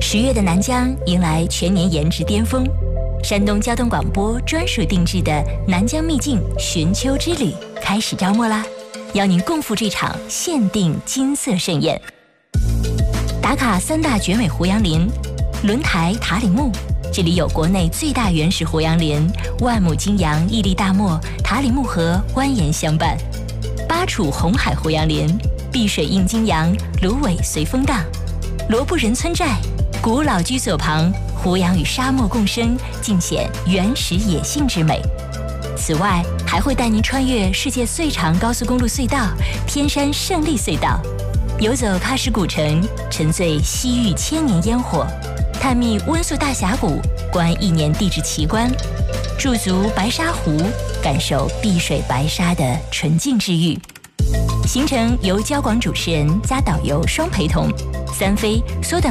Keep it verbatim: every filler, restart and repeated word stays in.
十月的南疆迎来全年颜值巅峰，山东交通广播专属定制的南疆秘境寻秋之旅开始招募啦！邀您共赴这场限定金色盛宴。打卡三大绝美胡杨林，轮台塔里木，这里有国内最大原始胡杨林，万亩金杨屹立大漠，塔里木河蜿蜒相伴；巴楚红海胡杨林，碧水映金杨，芦苇随风荡；罗布人村寨，古老居所旁，胡杨与沙漠共生，尽显原始野性之美。此外，还会带您穿越世界最长高速公路隧道天山胜利隧道，游走喀什古城，沉醉西域千年烟火，探秘温宿大峡谷，观亿年地质奇观，驻足白沙湖，感受碧水白沙的纯净治愈。行程由交广主持人加导游双陪同，三飞缩短